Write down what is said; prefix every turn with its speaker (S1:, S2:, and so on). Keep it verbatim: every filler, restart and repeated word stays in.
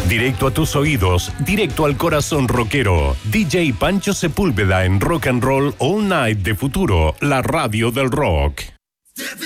S1: Directo a tus oídos, directo al corazón rockero. D J Pancho Sepúlveda en Rock and Roll All Night de Futuro, la radio del rock.